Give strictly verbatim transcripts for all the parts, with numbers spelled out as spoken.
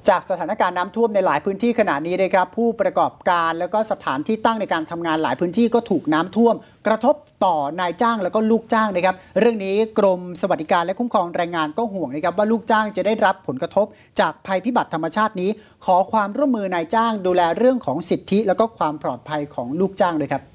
จากสถานการณ์น้ำท่วมในหลายพื้นที่ขณะนี้นะครับผู้ประกอบการแล้วก็สถานที่ตั้งในการทำงานหลายพื้นที่ก็ถูกน้ำท่วมกระทบต่อนายจ้างแล้วก็ลูกจ้างนะครับเรื่องนี้กรมสวัสดิการและคุ้มครองแรงงานก็ห่วงนะครับว่าลูกจ้างจะได้รับผลกระทบจากภัยพิบัติธรรมชาตินี้ขอความร่วมมือนายจ้างดูแลเรื่องของสิทธิแล้วก็ความปลอดภัยของลูกจ้างด้วยครับ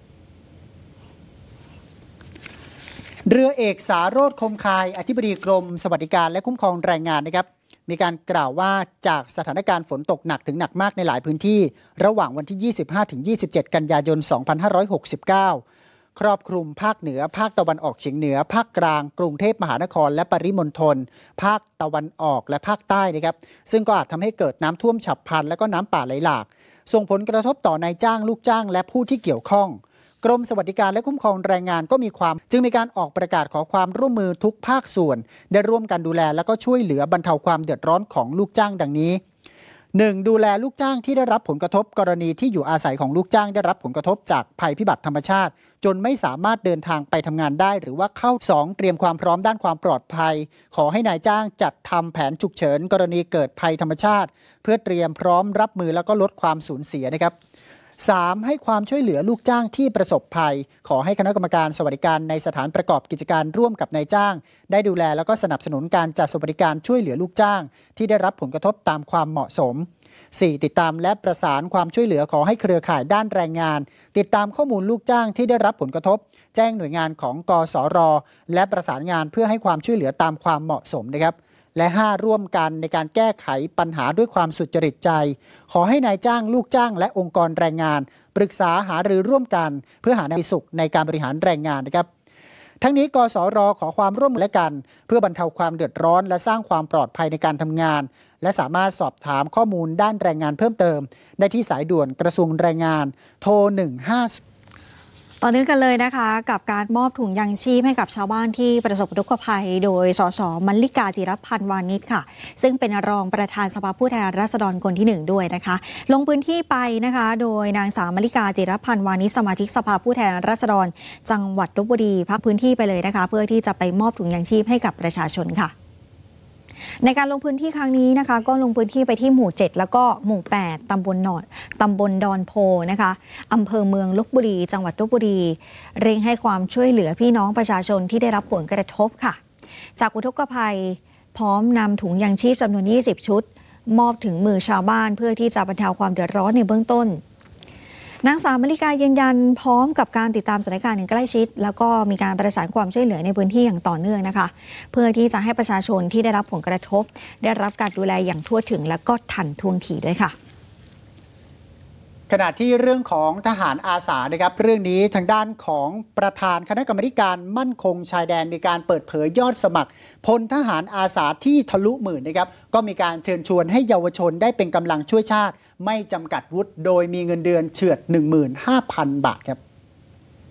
เรือเอกสาโรจน์คมคายอธิบดีกรมสวัสดิการและคุ้มครองแรงงานนะครับมีการกล่าวว่าจากสถานการณ์ฝนตกหนักถึงหนักมากในหลายพื้นที่ระหว่างวันที่ ยี่สิบห้าถึงยี่สิบเจ็ด กันยายน สองพันห้าร้อยหกสิบเก้า ครอบคลุมภาคเหนือภาคตะวันออกเฉียงเหนือภาคกลางกรุงเทพมหานครและปริมณฑลภาคตะวันออกและภาคใต้นะครับซึ่งก็อาจทำให้เกิดน้ำท่วมฉับพลันและก็น้ำป่าไหลหลากส่งผลกระทบต่อนายจ้างลูกจ้างและผู้ที่เกี่ยวข้องกรมสวัสดิการและคุ้มครองแรงงานก็มีความจึงมีการออกประกาศขอความร่วมมือทุกภาคส่วนได้ร่วมกันดูแลและก็ช่วยเหลือบรรเทาความเดือดร้อนของลูกจ้างดังนี้ หนึ่ง. ดูแลลูกจ้างที่ได้รับผลกระทบกรณีที่อยู่อาศัยของลูกจ้างได้รับผลกระทบจากภัยพิบัติธรรมชาติจนไม่สามารถเดินทางไปทำงานได้หรือว่าเข้า สอง. เตรียมความพร้อมด้านความปลอดภัยขอให้นายจ้างจัดทำแผนฉุกเฉินกรณีเกิดภัยธรรมชาติเพื่อเตรียมพร้อมรับมือแล้วก็ลดความสูญเสียนะครับสาม. ให้ความช่วยเหลือลูกจ้างที่ประสบภัยขอให้คณะกรรมการสวัสดิการในสถานประกอบกิจการร่วมกับนายจ้างได้ดูแลแล้วก็สนับสนุนการจัดสวัสดิการช่วยเหลือลูกจ้างที่ได้รับผลกระทบตามความเหมาะสม สี่. ติดตามและประสานความช่วยเหลือขอให้เครือข่ายด้านแรงงานติดตามข้อมูลลูกจ้างที่ได้รับผลกระทบแจ้งหน่วยงานของกสรและประสานงานเพื่อให้ความช่วยเหลือตามความเหมาะสมนะครับและ ห้า. ร่วมกันในการแก้ไขปัญหาด้วยความสุจริตใจขอให้นายจ้างลูกจ้างและองค์กรแรงงานปรึกษาหารือร่วมกันเพื่อหาแนวสุขในการบริหารแรงงานนะครับทั้งนี้กสรขอความร่วมมือและกันเพื่อบรรเทาความเดือดร้อนและสร้างความปลอดภัยในการทำงานและสามารถสอบถามข้อมูลด้านแรงงานเพิ่มเติมได้ที่สายด่วนกระทรวงแรงงานโทรหนึ่งห้าต่อเนื่องกันเลยนะคะกับการมอบถุงยางชีพให้กับชาวบ้านที่ประสบอุทกภัยโดยสสมัลลิกาจิรพันธ์วานิชค่ะซึ่งเป็นรองประธานสภาผู้แทนราษฎรคนที่หนึ่งด้วยนะคะลงพื้นที่ไปนะคะโดยนางสาวมัลลิกาจิรพันธ์วานิชสมาชิกสภาผู้แทนราษฎรจังหวัดลพบุรีพักพื้นที่ไปเลยนะคะเพื่อที่จะไปมอบถุงยางชีพให้กับประชาชนค่ะในการลงพื้นที่ครั้งนี้นะคะก็ลงพื้นที่ไปที่หมู่เจ็ดแล้วก็หมู่แปดตำบลหนอดตำบลดอนโพนะคะอำเภอเมืองลพบุรีจังหวัดลพบุรีเร่งให้ความช่วยเหลือพี่น้องประชาชนที่ได้รับผลกระทบค่ะจากอุทกภัยพร้อมนำถุงยางชีพจำนวนยี่สิบชุดมอบถึงมือชาวบ้านเพื่อที่จะบรรเทาความเดือดร้อนในเบื้องต้นนางสาวมลิกายืนยันพร้อมกับการติดตามสถานการณ์อย่างใกล้ชิดแล้วก็มีการประสานความช่วยเหลือในพื้นที่อย่างต่อเนื่องนะคะเพื่อที่จะให้ประชาชนที่ได้รับผลกระทบได้รับการดูแลอย่างทั่วถึงและก็ทันท่วงทีด้วยค่ะขณะที่เรื่องของทหารอาสานะครับเรื่องนี้ทางด้านของประธานคณะกรรมการมั่นคงชายแดนมีการเปิดเผยยอดสมัครพลทหารอาสาที่ทะลุหมื่นนะครับก็มีการเชิญชวนให้เยาวชนได้เป็นกำลังช่วยชาติไม่จำกัดวุฒิโดยมีเงินเดือนเฉือด หนึ่งหมื่นห้าพัน บาทครับ